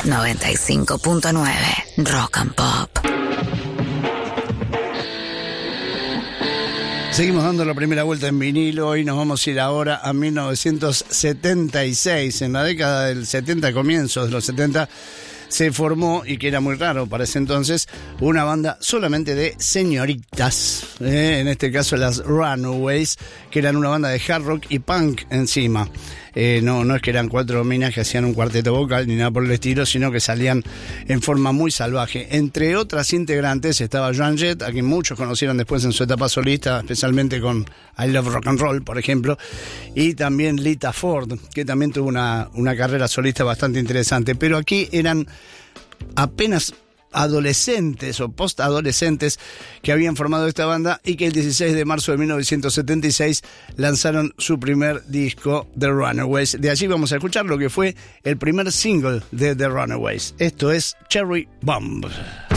95.9 Rock and Pop. Seguimos dando la primera vuelta en vinilo y nos vamos a ir ahora a 1976. En la década del 70, comienzos de los 70, se formó, y que era muy raro para ese entonces, una banda solamente de señoritas, en este caso las Runaways, que eran una banda de hard rock y punk encima. No es que eran 4 minas que hacían un cuarteto vocal ni nada por el estilo, sino que salían en forma muy salvaje. Entre otras integrantes estaba Joan Jett, a quien muchos conocieron después en su etapa solista, especialmente con I Love Rock and Roll, por ejemplo, y también Lita Ford, que también tuvo una carrera solista bastante interesante. Pero aquí eran apenas adolescentes o postadolescentes que habían formado esta banda y que el 16 de marzo de 1976 lanzaron su primer disco, The Runaways. De allí vamos a escuchar lo que fue el primer single de The Runaways. Esto es Cherry Bomb.